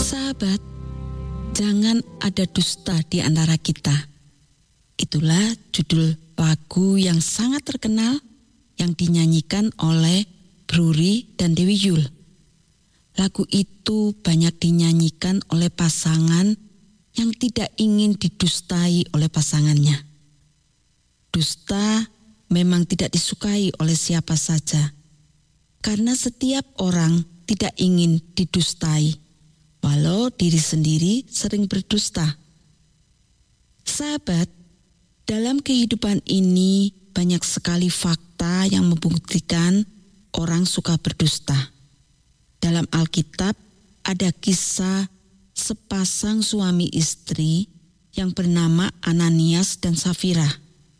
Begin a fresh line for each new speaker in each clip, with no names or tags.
Sahabat, jangan ada dusta di antara kita. Itulah judul lagu yang sangat terkenal yang dinyanyikan oleh Bruri dan Dewi Yul. Lagu itu banyak dinyanyikan oleh pasangan yang tidak ingin didustai oleh pasangannya. Dusta memang tidak disukai oleh siapa saja, karena setiap orang tidak ingin didustai, walau diri sendiri sering berdusta. Sahabat, dalam kehidupan ini banyak sekali fakta yang membuktikan orang suka berdusta. Dalam Alkitab ada kisah sepasang suami istri yang bernama Ananias dan Safira.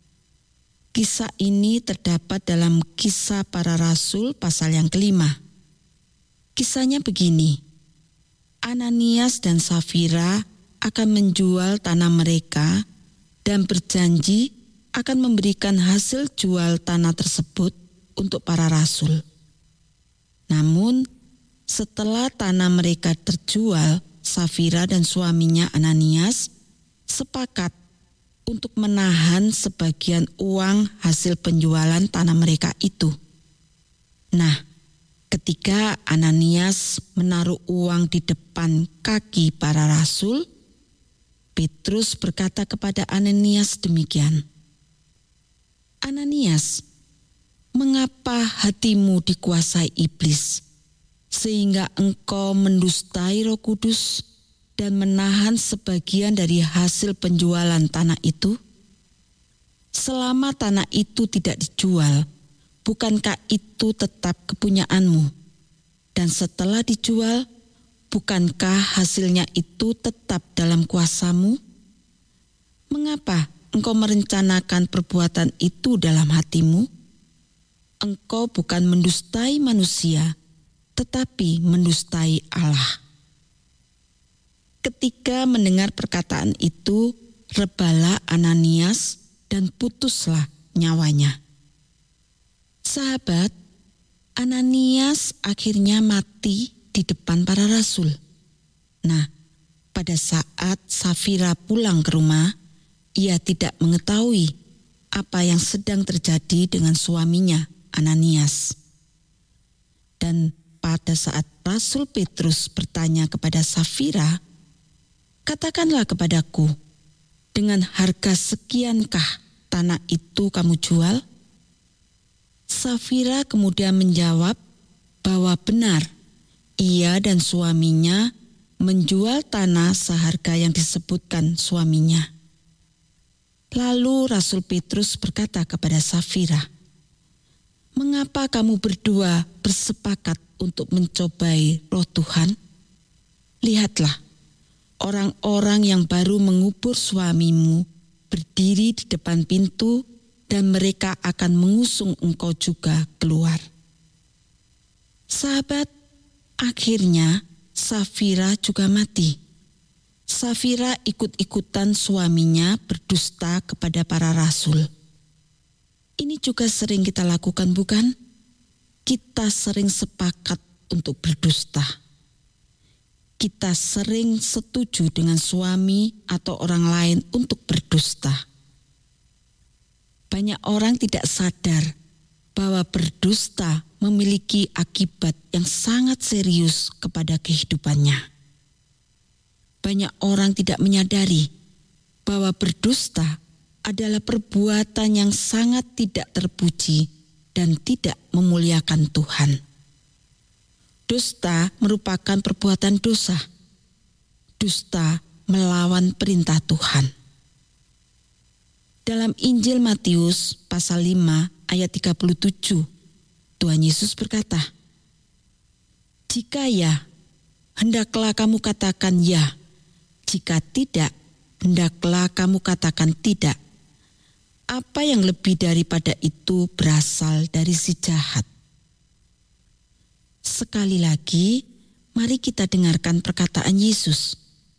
Kisah ini terdapat dalam Kisah Para Rasul pasal yang 5. Kisahnya begini. Ananias dan Safira akan menjual tanah mereka dan berjanji akan memberikan hasil jual tanah tersebut untuk para rasul. Namun, setelah tanah mereka terjual, Safira dan suaminya Ananias sepakat untuk menahan sebagian uang hasil penjualan tanah mereka itu. Nah, ketika Ananias menaruh uang di depan kaki para rasul, Petrus berkata kepada Ananias demikian, "Ananias, mengapa hatimu dikuasai iblis, sehingga engkau mendustai Roh Kudus dan menahan sebagian dari hasil penjualan tanah itu? Selama tanah itu tidak dijual, bukankah itu tetap kepunyaanmu? Dan setelah dijual, bukankah hasilnya itu tetap dalam kuasamu? Mengapa engkau merencanakan perbuatan itu dalam hatimu? Engkau bukan mendustai manusia, tetapi mendustai Allah." Ketika mendengar perkataan itu, rebalah Ananias dan putuslah nyawanya. Sahabat, Ananias akhirnya mati di depan para rasul. Nah, pada saat Safira pulang ke rumah, ia tidak mengetahui apa yang sedang terjadi dengan suaminya, Ananias. Dan pada saat Rasul Petrus bertanya kepada Safira, "Katakanlah kepadaku, dengan harga sekiankah tanah itu kamu jual?" Safira kemudian menjawab bahwa benar, ia dan suaminya menjual tanah seharga yang disebutkan suaminya. Lalu Rasul Petrus berkata kepada Safira, "Mengapa kamu berdua bersepakat untuk mencobai Roh Tuhan? Lihatlah, orang-orang yang baru mengubur suamimu berdiri di depan pintu dan mereka akan mengusung engkau juga keluar." Sahabat, akhirnya Safira juga mati. Safira ikut-ikutan suaminya berdusta kepada para rasul. Ini juga sering kita lakukan, bukan? Kita sering sepakat untuk berdusta. Kita sering setuju dengan suami atau orang lain untuk berdusta. Banyak orang tidak sadar bahwa berdusta memiliki akibat yang sangat serius kepada kehidupannya. Banyak orang tidak menyadari bahwa berdusta adalah perbuatan yang sangat tidak terpuji dan tidak memuliakan Tuhan. Dusta merupakan perbuatan dosa. Dusta melawan perintah Tuhan. Dalam Injil Matius pasal 5 ayat 37, Tuhan Yesus berkata, "Jika ya, hendaklah kamu katakan ya. Jika tidak, hendaklah kamu katakan tidak. Apa yang lebih daripada itu berasal dari si jahat." Sekali lagi, mari kita dengarkan perkataan Yesus.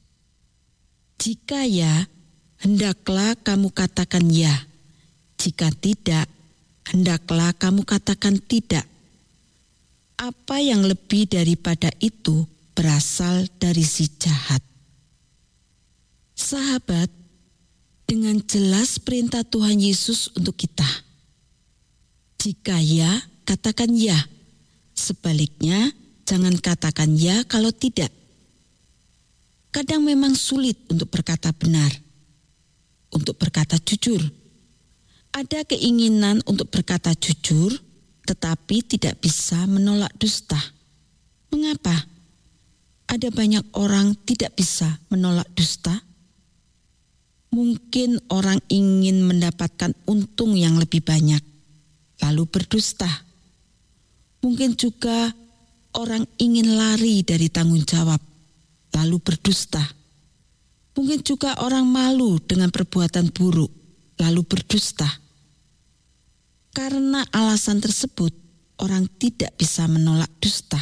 Jika ya, hendaklah kamu katakan ya. Jika tidak, hendaklah kamu katakan tidak. Apa yang lebih daripada itu berasal dari si jahat. Sahabat, dengan jelas perintah Tuhan Yesus untuk kita. Jika ya, katakan ya. Sebaliknya, jangan katakan ya kalau tidak. Kadang memang sulit untuk berkata benar, untuk berkata jujur. Ada keinginan untuk berkata jujur, tetapi tidak bisa menolak dusta. Mengapa? Ada banyak orang tidak bisa menolak dusta. Mungkin orang ingin mendapatkan untung yang lebih banyak, lalu berdusta. Mungkin juga orang ingin lari dari tanggung jawab, lalu berdusta. Mungkin juga orang malu dengan perbuatan buruk, lalu berdusta. Karena alasan tersebut, orang tidak bisa menolak dusta.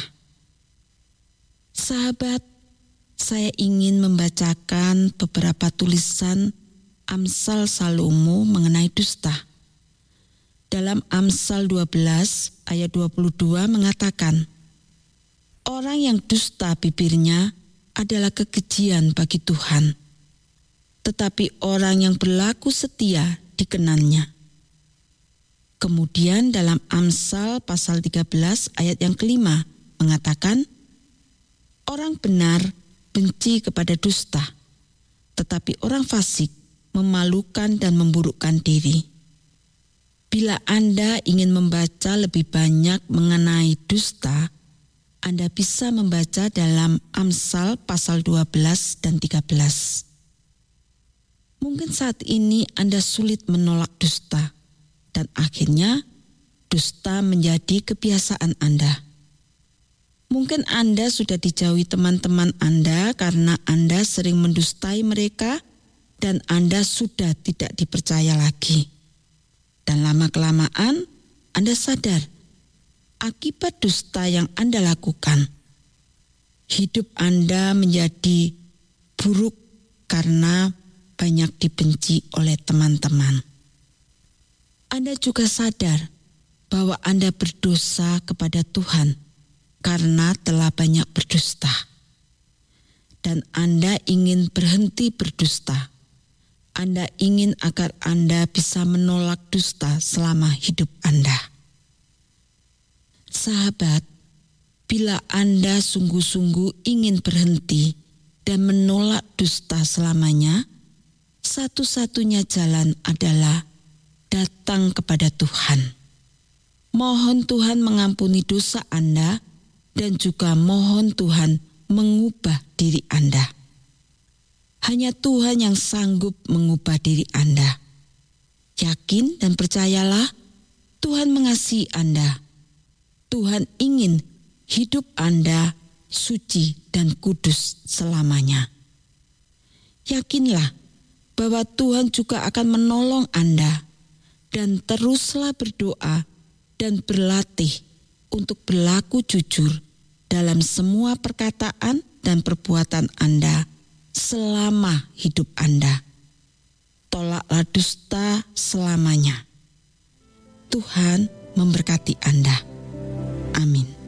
Sahabat, saya ingin membacakan beberapa tulisan Amsal Salomo mengenai dusta. Dalam Amsal 12 ayat 22 mengatakan, orang yang dusta bibirnya adalah kekejian bagi Tuhan, tetapi orang yang berlaku setia dikenannya. Kemudian dalam Amsal pasal 13 ayat yang kelima mengatakan, orang benar benci kepada dusta, tetapi orang fasik memalukan dan memburukkan diri. Bila Anda ingin membaca lebih banyak mengenai dusta, Anda bisa membaca dalam Amsal pasal 12 dan 13. Mungkin saat ini Anda sulit menolak dusta, dan akhirnya dusta menjadi kebiasaan Anda. Mungkin Anda sudah dijauhi teman-teman Anda karena Anda sering mendustai mereka dan Anda sudah tidak dipercaya lagi. Dan lama-kelamaan Anda sadar akibat dusta yang Anda lakukan. Hidup Anda menjadi buruk karena banyak dibenci oleh teman-teman. Anda juga sadar bahwa Anda berdosa kepada Tuhan karena telah banyak berdusta. Dan Anda ingin berhenti berdusta. Anda ingin agar Anda bisa menolak dusta selama hidup Anda. Sahabat, bila Anda sungguh-sungguh ingin berhenti dan menolak dusta selamanya, satu-satunya jalan adalah datang kepada Tuhan. Mohon Tuhan mengampuni dosa Anda dan juga mohon Tuhan mengubah diri Anda. Hanya Tuhan yang sanggup mengubah diri Anda. Yakin dan percayalah, Tuhan mengasihi Anda. Tuhan ingin hidup Anda suci dan kudus selamanya. Yakinlah bahwa Tuhan juga akan menolong Anda, dan teruslah berdoa dan berlatih untuk berlaku jujur dalam semua perkataan dan perbuatan Anda selama hidup Anda. Tolaklah dusta selamanya. Tuhan memberkati Anda. Amin.